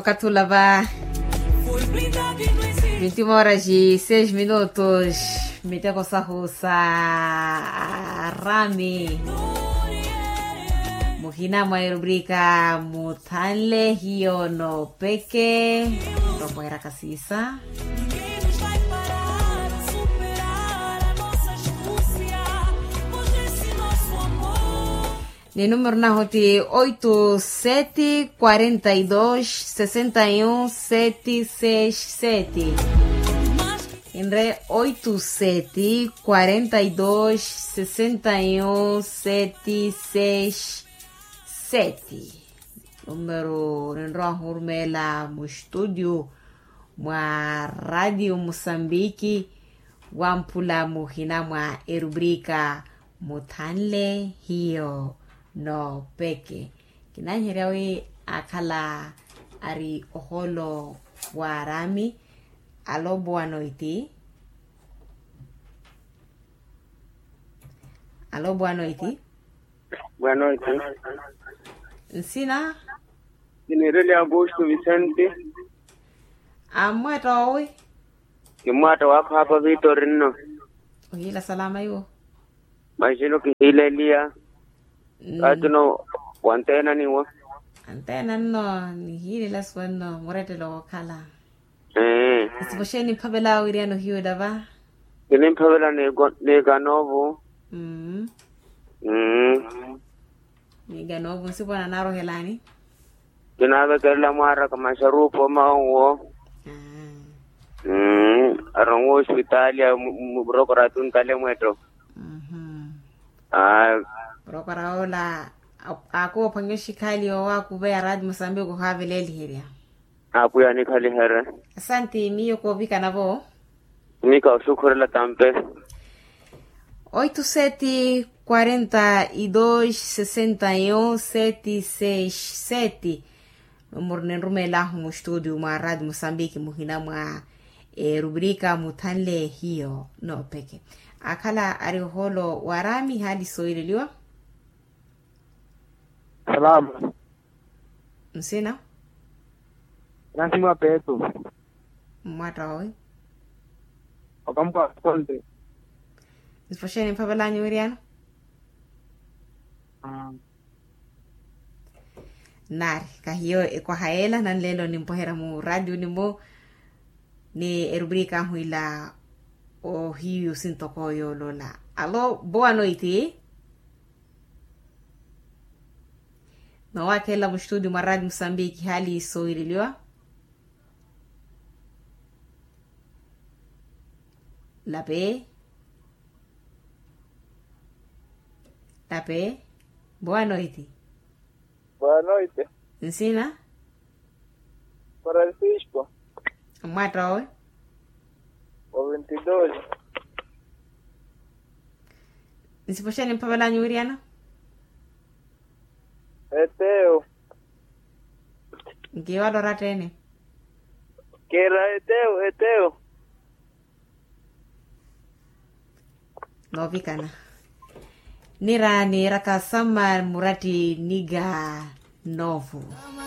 Catula va 21 horas e 6 minutos. Meteko sahusa Rami Muhina mwa rubrika Mutanle hiyo no peke Ropo era kasisa Ni número na hoti 8742-61767. Inre 8742-61767. Número nindro hurmela mu studio mwa Radio Mosambiki wampula muhina mwa erubrika Mutanle hiyo no peke kinanyirawe akala ari oholo wa Rami alo buanoiti nsina General Augusto Vicente amwata owe kimwata wako hapa Vitorino ohila salama yo majino kihilelia Katuno wantena niwa antena no ni hili laswano morete lo kala siposheni pabela wiriano hiyo dava kini pabela nega novo nega novo sipona naro helani kinabe kela mara kama sharupo mawo arongo hospitalia mubrokratun kale mweto Rokaraola ako pangeshikali wa kubea Radio Mosambiki ko haveleli heria. Apu ya nikali hera. Asante miyo ko vika navo. Nika shukuru la tampe. 8742-61-767. Numero rumela mu studio ma Radio Mosambiki muhina mwa rubrika Mutanle hiyo no peke. Akala ariholo warami hadi soililiwa. Salama. Msina? Nasima petu. Mwata hoi. Okampa konte. Nisposheni mpabela nyuriano? Nari. Kahiyo kwa haela na nlelo nimpohera mu radio nimo ni rubrika huila o hiyo sintokoyo lola. Alo, boa noite. Na wakela mu studio ma Radio Mosambiki hali soililiwa. Lape. Boa noite. Boa noite. Ensina? Francisco. Mwata oe? O 22. Nisiposheni mpabela nyuriana? Eteo. Nkiwa lora tene? Kera eteo. No vikana. Nira kasama murati niga novu.